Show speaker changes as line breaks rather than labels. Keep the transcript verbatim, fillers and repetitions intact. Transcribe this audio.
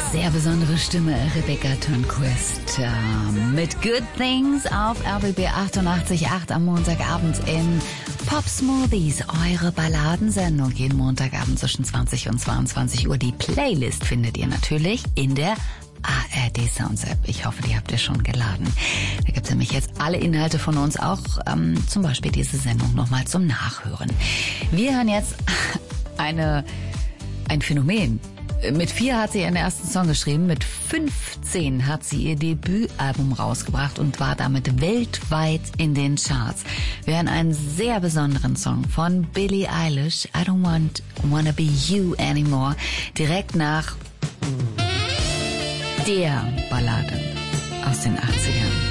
Sehr besondere Stimme, Rebecca Turnquist. Äh, mit Good Things auf R B B achtundachtzig Komma acht am Montagabend in Pop Smoothies, eure Balladensendung. Jeden Montagabend zwischen zwanzig und zweiundzwanzig Uhr. Die Playlist findet ihr natürlich in der A R D Sounds App. Ich hoffe, die habt ihr schon geladen. Da gibt es nämlich jetzt alle Inhalte von uns, auch ähm, zum Beispiel diese Sendung nochmal zum Nachhören. Wir hören jetzt eine, ein Phänomen. Mit vier hat sie ihren ersten Song geschrieben, mit fünfzehn hat sie ihr Debütalbum rausgebracht und war damit weltweit in den Charts. Wir hören einen sehr besonderen Song von Billie Eilish, I Don't Want Wanna Be You Anymore, direkt nach der Ballade aus den achtzigern.